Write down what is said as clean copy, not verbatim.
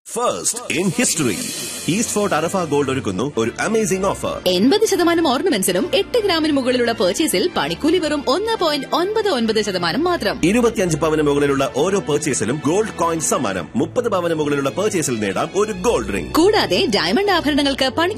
First in history, east fort Arafah gold ഒരുക്കുന്നു ഒരു amazing offer. 80% ഓർണമെന്റ്സിനും 8 ഗ്രാമിന് മുകളിലുള്ള പർച്ചേസിൽ പണിക്കൂലി വെറും 1.99% മാത്രം. 25 പവന് മുകളിലുള്ള ഓരോ പർച്ചേസിലും ഗോൾഡ് കോയിൻ സമ്മാനം. 30 പവന് മുകളിലുള്ള പർച്ചേസിൽ നേടാം ഒരു ഗോൾഡ് റിംഗ്. കൂടാതെ ഡയമണ്ട് ആഭരണങ്ങൾക്ക്